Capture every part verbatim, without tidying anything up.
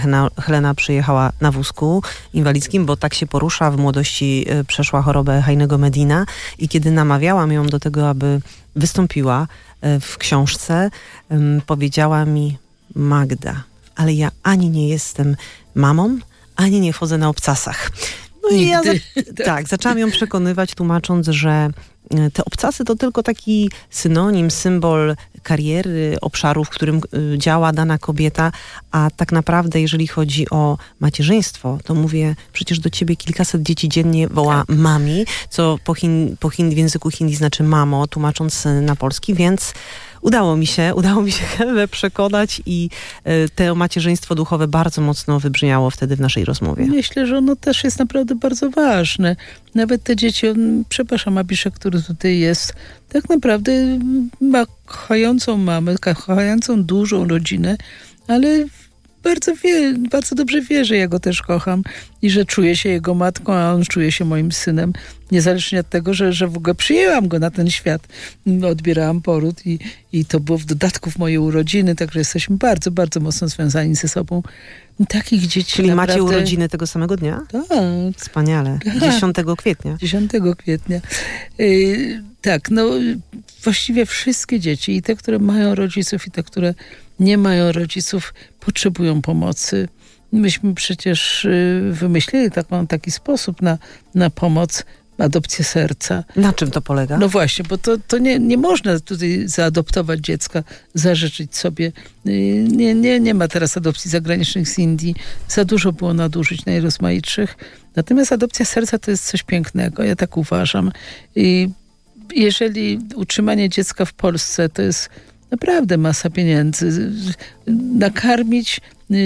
Helena, Helena przyjechała na wózku inwalidzkim, bo tak się porusza. W młodości przeszła chorobę Heinego Medina i kiedy namawiałam ją do tego, aby wystąpiła w książce, powiedziała mi: Magda, ale ja ani nie jestem mamą, ani nie chodzę na obcasach. No i ja za- tak, zaczęłam ją przekonywać, tłumacząc, że te obcasy to tylko taki synonim, symbol kariery, obszaru, w którym działa dana kobieta, a tak naprawdę jeżeli chodzi o macierzyństwo, to mówię, przecież do ciebie kilkaset dzieci dziennie woła tak. mami, co po, hin, po hin, w języku hindi znaczy mamo, tłumacząc na polski, więc udało mi się, udało mi się Helenę przekonać i y, to macierzyństwo duchowe bardzo mocno wybrzmiało wtedy w naszej rozmowie. Myślę, że ono też jest naprawdę bardzo ważne. Nawet te dzieci, on, przepraszam, Abiszek, który tutaj jest, tak naprawdę ma kochającą mamę, kochającą dużą rodzinę, ale bardzo wie, bardzo dobrze wie, że ja go też kocham i że czuję się jego matką, a on czuje się moim synem. Niezależnie od tego, że, że w ogóle przyjęłam go na ten świat. Odbierałam poród i, i to było w dodatku w moje urodziny, także jesteśmy bardzo, bardzo mocno związani ze sobą. I takich dzieci Czyli naprawdę... macie urodziny tego samego dnia? Tak. Wspaniale. dziesiątego kwietnia. dziesiątego kwietnia. Yy, tak, no właściwie wszystkie dzieci, i te, które mają rodziców, i te, które nie mają rodziców, potrzebują pomocy. Myśmy przecież yy, wymyślili taką, taki sposób na, na pomoc, adopcję serca. Na czym to polega? No właśnie, bo to, to nie, nie można tutaj zaadoptować dziecka, zażyczyć sobie. Nie, nie, nie ma teraz adopcji zagranicznych z Indii. Za dużo było nadużyć najrozmaitszych. Natomiast adopcja serca to jest coś pięknego. Ja tak uważam. I jeżeli utrzymanie dziecka w Polsce to jest naprawdę masa pieniędzy. Nakarmić,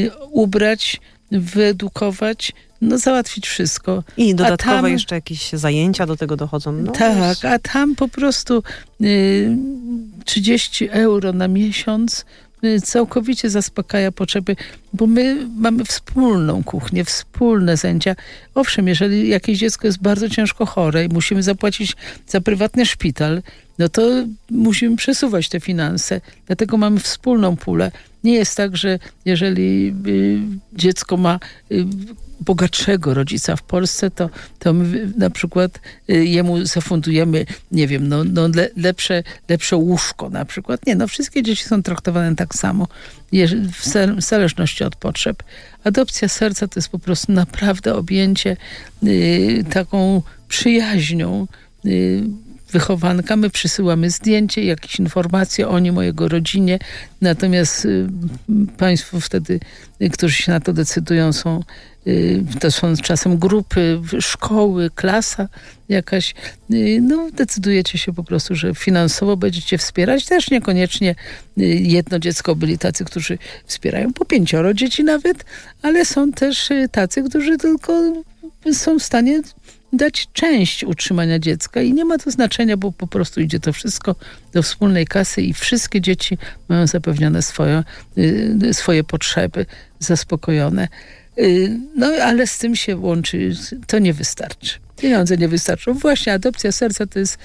ubrać, wyedukować, no załatwić wszystko. I dodatkowo tam, jeszcze jakieś zajęcia do tego dochodzą. No, tak, a tam po prostu y, trzydzieści euro na miesiąc y, całkowicie zaspokaja potrzeby, bo my mamy wspólną kuchnię, wspólne zajęcia. Owszem, jeżeli jakieś dziecko jest bardzo ciężko chore i musimy zapłacić za prywatny szpital, no to musimy przesuwać te finanse. Dlatego mamy wspólną pulę. Nie jest tak, że jeżeli y, dziecko ma y, bogatszego rodzica w Polsce, to, to my na przykład y, jemu zafundujemy, nie wiem, no, no le, lepsze, lepsze łóżko na przykład. Nie, no wszystkie dzieci są traktowane tak samo, w, w zależności od potrzeb. Adopcja serca to jest po prostu naprawdę objęcie y, taką przyjaźnią y, wychowanka. My przysyłamy zdjęcie, jakieś informacje o nim, o jego rodzinie. Natomiast y, państwo wtedy, y, którzy się na to decydują, są y, to są czasem grupy, szkoły, klasa jakaś. Y, no, decydujecie się po prostu, że finansowo będziecie wspierać. Też niekoniecznie y, jedno dziecko. Byli tacy, którzy wspierają po pięcioro dzieci nawet, ale są też y, tacy, którzy tylko są w stanie dać część utrzymania dziecka i nie ma to znaczenia, bo po prostu idzie to wszystko do wspólnej kasy i wszystkie dzieci mają zapewnione swoje, y, swoje potrzeby zaspokojone. Y, no ale z tym się łączy, to nie wystarczy. Pieniądze nie wystarczą. Właśnie adopcja serca to jest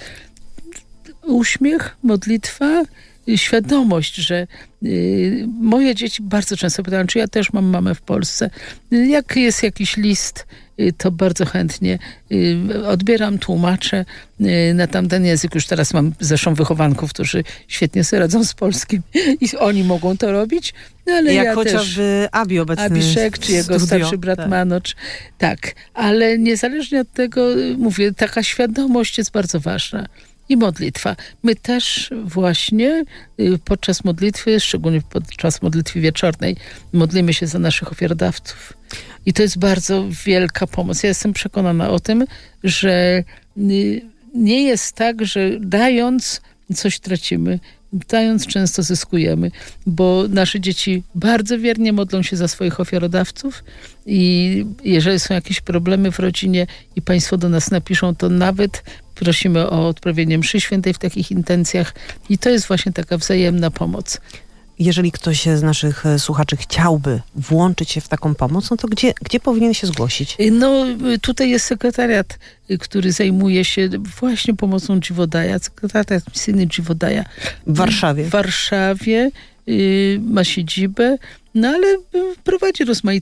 uśmiech, modlitwa, świadomość, że y, moje dzieci bardzo często pytają, czy ja też mam mamę w Polsce. Jak jest jakiś list, y, to bardzo chętnie y, odbieram, tłumaczę y, na tamten język. Już teraz mam zresztą wychowanków, którzy świetnie sobie radzą z polskim i oni mogą to robić. No, ale jak ja chociażby też, Abi obecny Abiszek, czy jego studio. starszy brat tak. Manocz. Tak, ale niezależnie od tego, mówię, taka świadomość jest bardzo ważna. I modlitwa. My też właśnie podczas modlitwy, szczególnie podczas modlitwy wieczornej, modlimy się za naszych ofiarodawców. I to jest bardzo wielka pomoc. Ja jestem przekonana o tym, że nie jest tak, że dając coś tracimy. Dając często zyskujemy, bo nasze dzieci bardzo wiernie modlą się za swoich ofiarodawców i jeżeli są jakieś problemy w rodzinie i państwo do nas napiszą, to nawet prosimy o odprawienie mszy świętej w takich intencjach i to jest właśnie taka wzajemna pomoc. Jeżeli ktoś z naszych słuchaczy chciałby włączyć się w taką pomoc, no to gdzie, gdzie powinien się zgłosić? No tutaj jest sekretariat, który zajmuje się właśnie pomocą Dziwodaja. Sekretariat misyjny Dziwodaja. W Warszawie. W Warszawie y, ma siedzibę, no ale prowadzi rozmaite